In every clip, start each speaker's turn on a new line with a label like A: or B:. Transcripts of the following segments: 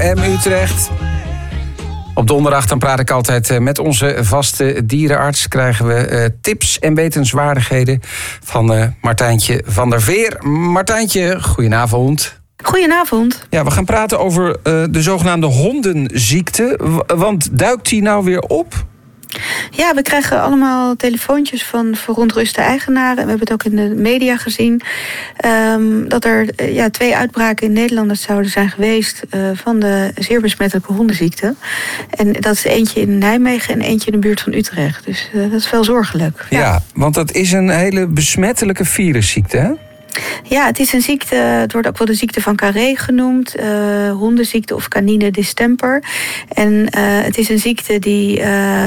A: KOM Utrecht. Op donderdag dan praat ik altijd met onze vaste dierenarts. Krijgen we tips en wetenswaardigheden van Martijntje van der Veer. Martijntje, goedenavond.
B: Goedenavond.
A: Ja, we gaan praten over de zogenaamde hondenziekte. Want duikt die nou weer op?
B: Ja, we krijgen allemaal telefoontjes van verontruste eigenaren. We hebben het ook in de media gezien. Dat er 2 uitbraken in Nederland zouden zijn geweest van de zeer besmettelijke hondenziekte. En dat is eentje in Nijmegen en eentje in de buurt van Utrecht. Dus dat is wel zorgelijk.
A: Ja, want dat is een hele besmettelijke virusziekte, hè?
B: Ja, het is een ziekte, het wordt ook wel de ziekte van Carré genoemd. Hondenziekte of canine distemper. En het is een ziekte die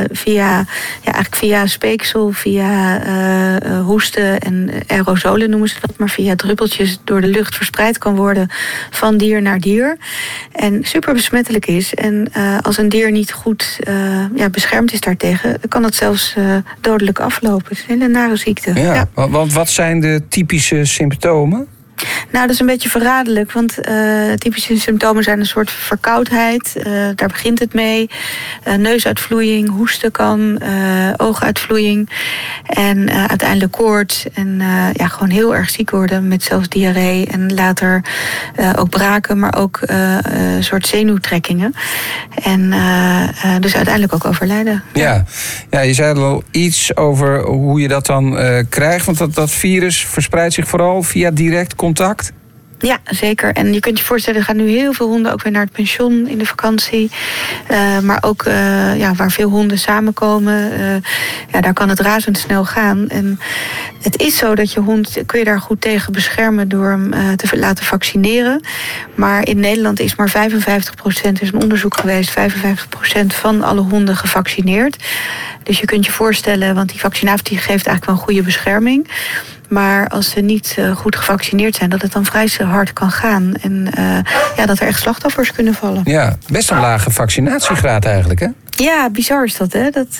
B: via speeksel, via hoesten en aerosolen noemen ze dat, maar via druppeltjes door de lucht verspreid kan worden van dier naar dier. En super besmettelijk is. En als een dier niet goed beschermd is daartegen, kan het zelfs dodelijk aflopen. Het is een hele nare ziekte.
A: Ja. Want wat zijn de typische symptomen?
B: Nou, dat is een beetje verraderlijk, want typische symptomen zijn een soort verkoudheid. Daar begint het mee. Neusuitvloeiing, hoesten kan, ooguitvloeiing en uiteindelijk koorts. En gewoon heel erg ziek worden met zelfs diarree en later ook braken, maar ook een soort zenuwtrekkingen. En dus uiteindelijk ook overlijden.
A: Ja, je zei er al iets over hoe je dat dan krijgt, want dat virus verspreidt zich vooral via direct contact?
B: Ja, zeker. En je kunt je voorstellen, er gaan nu heel veel honden ook weer naar het pension in de vakantie. Maar ook waar veel honden samenkomen, daar kan het razendsnel gaan. En het is zo dat je hond, kun je daar goed tegen beschermen door hem te laten vaccineren. Maar in Nederland is maar 55%, is een onderzoek geweest, 55% van alle honden gevaccineerd. Dus je kunt je voorstellen, want die vaccinatie geeft eigenlijk wel een goede bescherming. Maar als ze niet goed gevaccineerd zijn, dat het dan vrij hard kan gaan. En dat er echt slachtoffers kunnen vallen. Ja,
A: best een lage vaccinatiegraad eigenlijk, hè?
B: Ja, bizar is dat, hè? Dat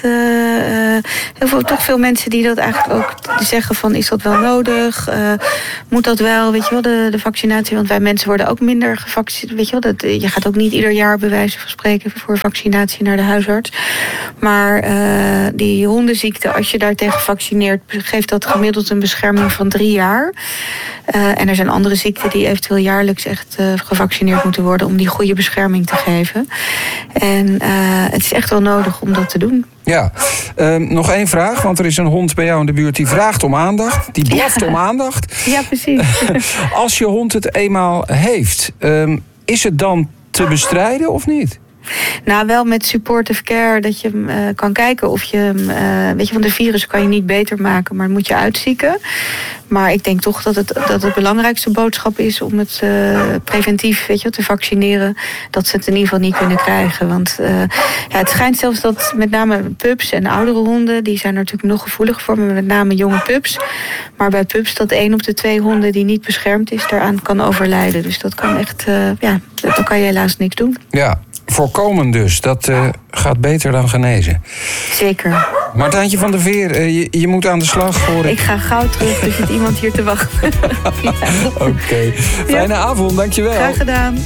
B: toch veel mensen die dat eigenlijk ook zeggen van, is dat wel nodig? Moet dat wel, weet je wel, de vaccinatie? Want wij mensen worden ook minder gevaccineerd, weet je wel. Je gaat ook niet ieder jaar bij wijze van spreken voor vaccinatie naar de huisarts. Maar die hondenziekte, als je daartegen vaccineert, geeft dat gemiddeld een bescherming van 3 jaar. En er zijn andere ziekten die eventueel jaarlijks echt gevaccineerd moeten worden om die goede bescherming te geven. En het is echt wel nodig om dat te doen.
A: Ja, nog 1 vraag, want er is een hond bij jou in de buurt die vraagt om aandacht. Die blaft om aandacht.
B: Ja, precies.
A: Als je hond het eenmaal heeft, is het dan te bestrijden of niet?
B: Nou, wel met supportive care, dat je hem kan kijken of je hem... weet je, van de virus kan je niet beter maken, maar moet je uitzieken. Maar ik denk toch dat het belangrijkste boodschap is om het preventief, weet je, te vaccineren. Dat ze het in ieder geval niet kunnen krijgen. Want het schijnt zelfs dat met name pups en oudere honden, die zijn er natuurlijk nog gevoeliger voor, maar met name jonge pups. Maar bij pups dat 1 op de 2 honden die niet beschermd is, daaraan kan overlijden. Dus dat kan echt, dan kan je helaas niks doen.
A: Ja. Voorkomen dus, dat gaat beter dan genezen.
B: Zeker.
A: Martijntje van der Veer, je moet aan de slag, hoor ik.
B: Ik ga gauw terug, er zit iemand hier te wachten.
A: Oké. Fijne avond, dankjewel.
B: Graag gedaan.